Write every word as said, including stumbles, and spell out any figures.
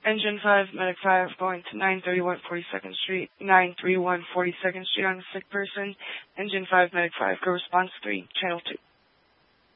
Engine five, Medic five, going to nine thirty-one forty-second Street, nine thirty-one forty-second Street on a sick person. Engine five, Medic five, go response three, Channel two.